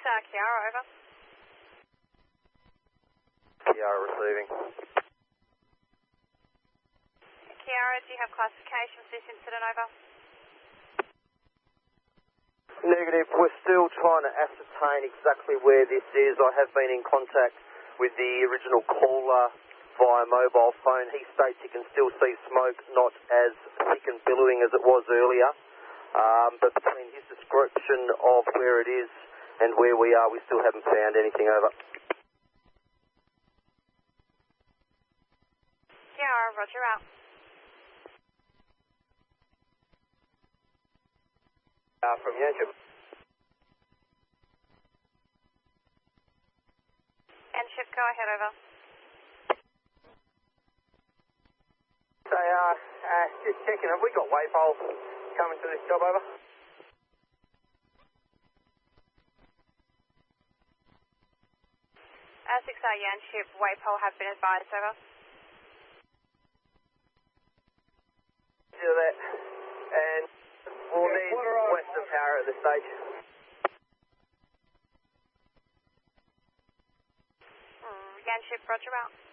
Kiara, over. Kiara receiving. Kiara, do you have classification for this incident, over? Negative. We're still trying to ascertain exactly where this is. I have been in contact with the original caller via mobile phone. He states he can still see smoke, not as thick and billowing as it was earlier. But between his description of where it is and where we are, we still haven't found anything, over. Kiara, roger, out. From Yanship. Yanship, go ahead, over. So, just checking, have we got waypole coming to this job, over? Six-A Yanship, waypole have been advised, over. Do that. And we'll need west of power at this stage. Yanship, roger, out.